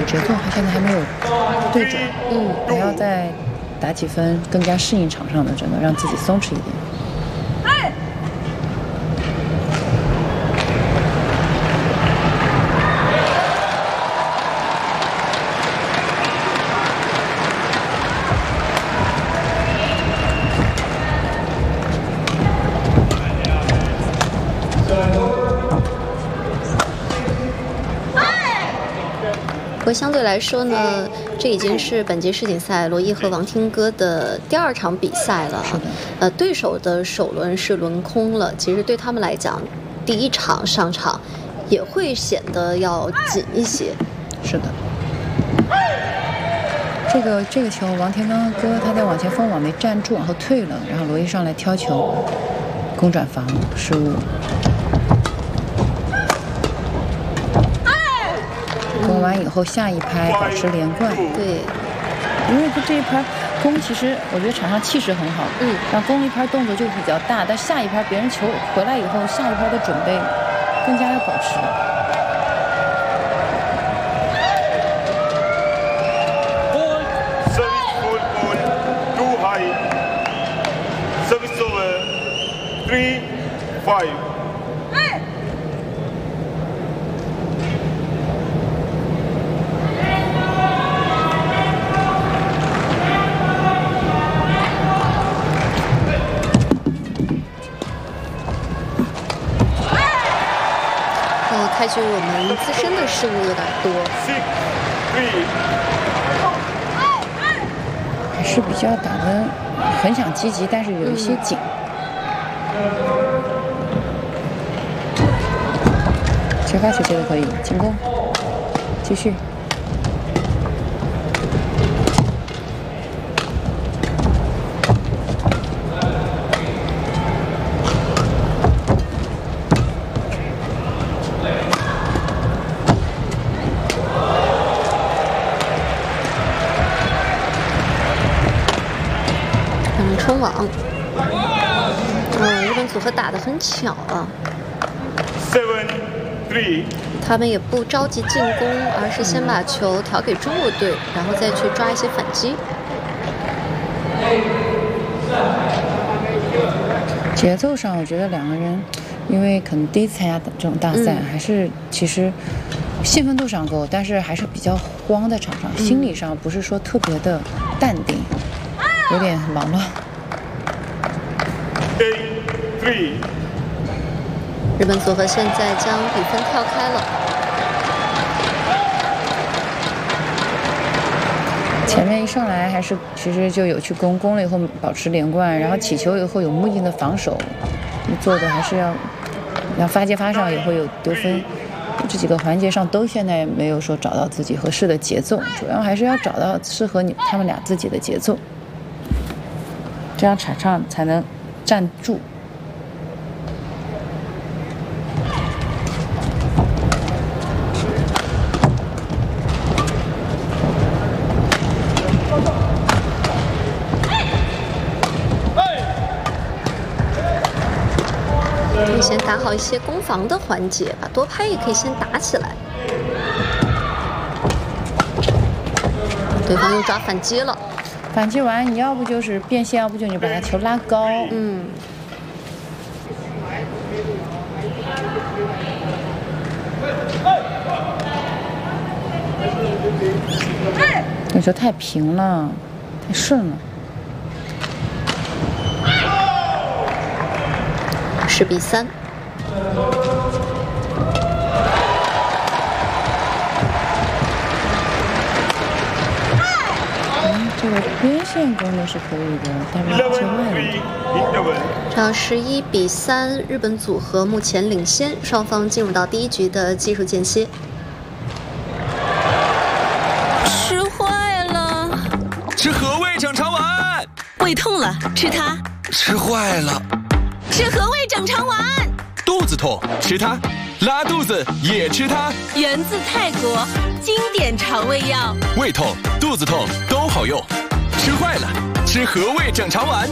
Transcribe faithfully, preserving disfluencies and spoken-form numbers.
节奏现在还没有对准， 嗯， 还要再打几分，更加适应场上的，真的让自己松弛一点。 不过相对来说呢，这已经是本届世锦赛罗毅和王天歌的第二场比赛了。 是的， 呃，对手的首轮是轮空了，其实对他们来讲，第一场上场也会显得要紧一些。 是的，这个这个球，王天歌他在往前封网没站住，往后退了，然后罗毅上来挑球，攻转防失误。攻完以后，下一拍保持连贯。 对， 因为他这一拍攻，其实我觉得场上气势很好。 嗯， 然后攻一拍动作就比较大，但下一拍别人球回来以后，下一拍的准备更加要保持。 Service full ball too high. Service over three five. 开局我们自身的失误有点多， 还是比较打得很想积极，但是有一些紧。球发球接的可以，进攻，继续。 冲网，嗯，日本组合打得很巧啊。 Seven three。 他们也不着急进攻，而是先把球调给中国队，然后再去抓一些反击。 节奏上，我觉得两个人，因为可能第一次参加这种大赛，嗯、还是其实兴奋度上够，但是还是比较慌在场上，嗯、心理上不是说特别的淡定，有点忙乱。 日本组合现在将比分跳开了。 前面一上来还是其实就有去攻，攻了以后保持连贯，然后起球以后有目的的防守，做的还是要，然后发接发上也会有丢分，这几个环节上都现在没有说找到自己合适的节奏，主要还是要找到适合你他们俩自己的节奏，这样场上才能站住。 可以先打好一些攻防的环节，把多拍也可以先打起来。对方又抓反击了， 反击完你要不就是变线，要不就你把他球拉高。 嗯。 那球太平了，太顺了。 十比三。 嗯，这个边线攻的是可以的，但是界外了。 这样十一比三，日本组合目前领先，双方进入到第一局的技术间歇。 吃坏了！ 吃和味整肠丸。 胃痛了，吃它。 吃坏了。 吃和味整肠丸。 肚子痛，吃它；拉肚子也吃它。 源自泰国，经典肠胃药。 胃痛、肚子痛都好用。吃坏了，吃和味整肠丸。